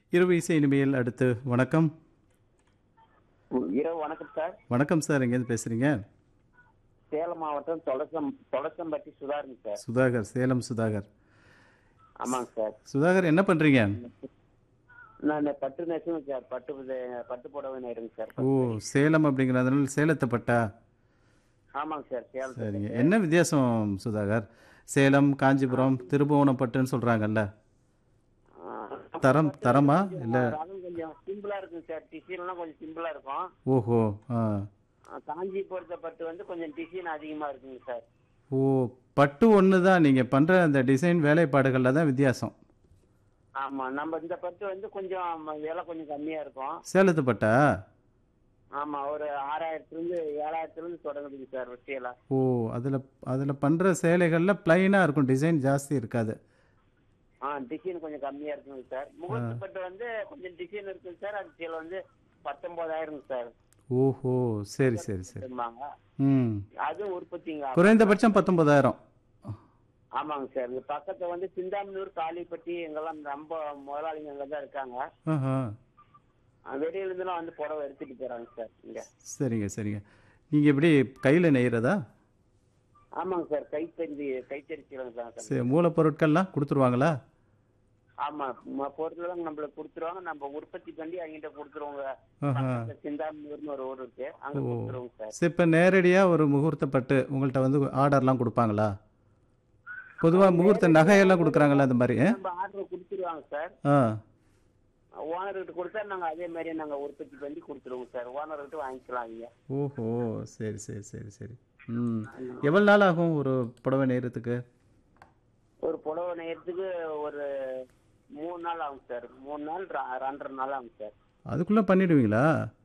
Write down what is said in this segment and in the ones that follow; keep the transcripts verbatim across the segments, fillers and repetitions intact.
இரவு இசை இனிமையில் அடுத்து வணக்கம். இரவு வணக்கம் சார். வணக்கம் சார். எங்கேருந்து பேசுறீங்க? சேலம் மாவட்டம் தொலசம் தொலசம்பட்டி சுதாகருங்க சார். சுதாகர், சேலம் சுதாகர். ஆமாங்க சார். சுதாகர் என்ன பண்றீங்க? நான் இந்த பட்டு நெசுங்க சார். பட்டு இது- பட்டு புடவை நெய்றேங்க சார். ஓ, சேலம் அப்படிங்கிறதுனால சேலத்தை பட்டா. ஆமாங்க சார். சேலம் சரிங்க. என்ன வித்தியாசம் சுதாகர்? சேலம், காஞ்சிபுரம், திருபுவனம் பட்டுன்னு சொல்றாங்கல்ல. தரம் தரமா இல்ல? ரகம் கொஞ்சம் சிம்பிளா இருக்குங்க சார். டிசைன்லாம் கொஞ்சம் சிம்பிளா இருக்கும். ஓஹோ. ஆ. காஞ்சி பொறுத்த பட்டு வந்து கொஞ்சம் டிசைன் அதிகமா இருக்குங்க சார். ஓ, பட்டு ஒன்று தான். நீங்கள் பண்ணுற அந்த டிசைன் வேலைப்பாடுகளில் தான் வித்தியாசம். ஆமா, நம்ம இந்த பட்டு வந்து கொஞ்சம் விலை கொஞ்சம் கம்மியா இருக்கும். சேலத்து பட்டா? ஆமா, ஒரு ஆறாயிரத்துல இருந்து ஏழாயிரத்துல இருந்து தொடங்குதுங்க சார் வட்டியெல்லாம். ஓ, அதில் அதில் பண்ணுற சேலைகளில் ப்ளைனாக இருக்கும், டிசைன் ஜாஸ்தி இருக்காது. ஆ டிசைன் கொஞ்சம் கம்மியா இருக்குங்க சார். முகூர்த்த பட்டு வந்து கொஞ்சம் டிசைன் இருக்குங்க சார். அது சில வந்து பத்தொன்பதாயிரம் சார். ஓஹோ, சரி சரி சரி. சொல்லுவாங்க. ம். அது உற்பத்திங்க. குறைந்தபட்சம் பத்தொன்பதாயிரம். ஆமாங்க சார். இந்த பக்கத்துல வந்து சிந்தாமணூர், காளிப்பட்டி எங்கெல்லாம் ரொம்ப முதலாளிங்க அங்க தான் இருக்காங்க. ஆஹா. அஹ் வெளியில இருந்துலாம் வந்து புடவை எடுத்துட்டு போறாங்க சார் இங்க. சரிங்க சரிங்க. நீங்கள் எப்படி கையில் நெய்கிறதா? ஆமாங்க சார். கைத்தறி கைத்தறிச்சிருங்க சார். சரி, மூலப்பொருட்கள்லாம் கொடுத்துருவாங்களா? ஆமா, பொருட்கள் நம்மளுக்கு கொடுத்துருவாங்க. நம்ம உற்பத்தி பண்ணி அவங்கிட்ட கொடுத்துருவாங்க. ஆஹா. சிந்தாமணூர்னு ஒரு ஊர் இருக்கு, அங்க ஓ, கொடுத்துருவோங்க சார். சரி. இப்போ நேரடியாக ஒரு முகூர்த்த பட்டு உங்கள்கிட்ட வந்து ஆர்டர்லாம் கொடுப்பாங்களா? பொதுவாக முகூர்த்த நகையெல்லாம் கொடுக்குறாங்களா அந்த மாதிரி? நம்ம ஆர்டர் கொடுத்துருவாங்க சார். ஆ. ஓனர்கிட்ட கொடுத்தா நாங்க அதே மாதிரி நாங்க உற்பத்தி பண்ணி கொடுத்துருவோங்க சார். ஓனர்கிட்ட வாங்கிக்கலாம் ஐயா. ஓஹோ, சரி சரி சரி சரி. ம். எவ்வளோ நாள் ஆகும் ஒரு புடவை நெய்கிறதுக்கு? ஒரு புடவை நெய்யறதுக்கு ஒரு மூணு நாள் ஆகும் சார். மூணு நாள் ர- ரெண்டரை நாள் ஆகும் சார். அதுக்குள்ளே பண்ணிடுவீங்களா?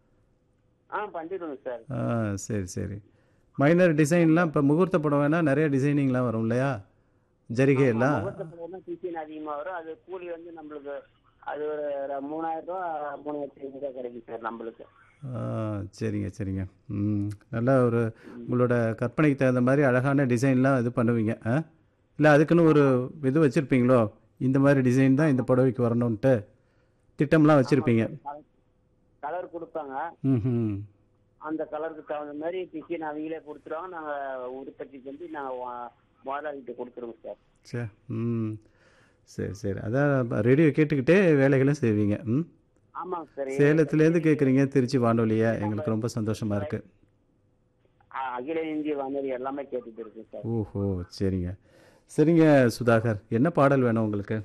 ஆ பண்ணிடுவோங்க சார். ஆ, சரி சரி. மைனர் டிசைன்லாம் இப்போ முகூர்த்த புடவைனா நிறைய டிசைனிங்லாம் வரும் இல்லையா? ஜரிகை எல்லாம். முகூர்த்த புடவை டிசைன் அதிகமா வரும். அது கூலி வந்து நம்மளுக்கு அது ஒரு ர- மூணாயிரம் ரூபா மூணாயிரத்தி ஐநூறு ரூபா கிடைக்கும் சார் நம்மளுக்கு. ஆ, சரிங்க சரிங்க. ம். நல்லா ஒரு உங்களோட கற்பனைக்கு தகுந்த மாதிரி அழகான டிசைன்லாம் இது பண்ணுவீங்க. ஆ, இல்லை அதுக்குன்னு ஒரு இது வச்சுருப்பீங்களோ, இந்த மாதிரி டிசைன் தான் இந்த புடவைக்கு வரணுன்ட்டு திட்டம்லாம் வச்சுருப்பீங்க. கலர் கொடுப்பாங்க. ம். அந்த கலருக்கு தகுந்த மாதிரி டிசைன் அவங்களே கொடுத்துருவாங்க. நாங்க உற்பத்தி பண்ணி நாங்க வா- முதலாளிகிட்ட கொடுத்துருவோம் சார். சரி. ம். சரி சரி. அதான் ரேடியோ கேட்டுக்கிட்டே வேலைகளும் செய்வீங்க. ம். ஆமாங்க சார். சேலத்துலேருந்து கேட்குறீங்க திருச்சி வானொலியை. எங்களுக்கு ரொம்ப சந்தோஷமாக இருக்குது. அ- அகில இந்திய வானொலி எல்லாமே கேட்டுட்டு இருக்கு சார். ஓஹோ, சரிங்க சரிங்க. சுதாகர், என்ன பாடல் வேணும் உங்களுக்கு?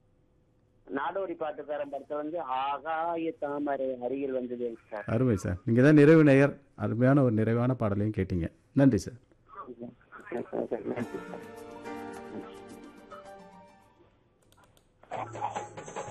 நாடோடி பாட்டுக்காரன் படத்தை வந்து ஆகாய தாமரை அருகில் வந்தது சார். அருமை சார். நீங்கள் தான் நிறைவு நேயர். அருமையான ஒரு நிறைவான பாடலையும் கேட்டீங்க. நன்றி சார். நன்றி சார்.